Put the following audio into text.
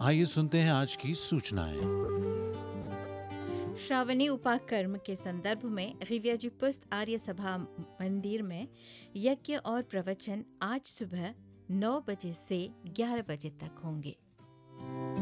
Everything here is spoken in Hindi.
आइए सुनते हैं आज की सूचनाएं। श्रावणी उपाकर्म के संदर्भ में रिव्याजुपुस्त आर्य सभा मंदिर में यज्ञ और प्रवचन आज सुबह 9 बजे से 11 बजे तक होंगे।